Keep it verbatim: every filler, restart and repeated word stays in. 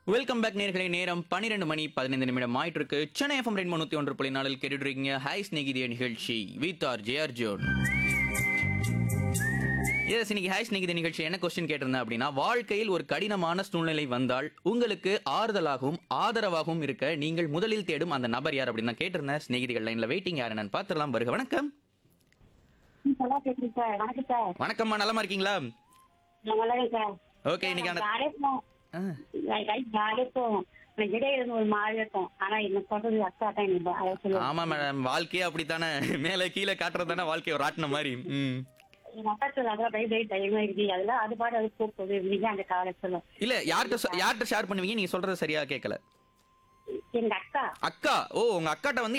Welcome back நேர்களை நேரம் பன்னிரெண்டு மணி பதினைந்து நிமிடம் ஆயிட்டு இருக்கு. சென்னை எஃப்எம் ரெண்டு முன்னூத்தி ஒன்று புள்ளி நாலில் கேட்டுட்டு இருக்கீங்க ஹாய் ஸ்நேகிதிய நிகழ்ச்சி with R J Arjun. S, இன்னைக்கு ஹாய் ஸ்நேகிதிய நிகழ்ச்சி என்ன கொஸ்டின் கேட்டிருந்தேன் அப்படின்னா, வாழ்க்கையில் ஒரு கடினமான சூழ்நிலை வந்தால் உங்களுக்கு ஆறுதலாகவும் ஆதரவாகவும் இருக்க நீங்கள் முதலில் தேடும் அந்த நபர் யார் அப்படின்னு தான் கேட்டிருந்தேன். ஸ்நேகிதிகள் லைன்ல வெயிட்டிங், யார் என்னன்னு பார்த்துடலாம். வருக. வணக்கம். நல்லா கேக்குது சார். வணக்கம் சார். வணக்கம்மா, நலமா இருக்கீங்களா? நான் நல்லா இருக்கேன் சார். ஓகே, இன்னைக்கு அந்த ஜாலியா போவோம். ஆ, ஜாலியா போவோம். எனக்கு இடையில இருந்து ஒரு மாதிரி இருக்கும். ஆனா என்ன சொல்றது அக்கா தான் எனக்கு அதை சொல்லுவேன். ஆமா மேடம், வாழ்க்கையே அப்படித்தானே, மேல கீழே காட்டுறது தானே வாழ்க்கையை ஒரு ஆட்டின மாதிரி. ம் எங்க அக்கா சொல்ல அதெல்லாம் பை பை டைமா இருக்கு. அதெல்லாம் அது பாட்டு அது கூப்பிடுது. இன்னைக்கு அந்த காலை சொல்லும். இல்ல, யார்கிட்ட சொ- யார்கிட்ட ஷேர் பண்ணுவீங்க? நீங்க சொல்றது சரியா கேட்கல. எங்க அக்கா அக்கா. ஓ, உங்க அக்காட்ட வந்து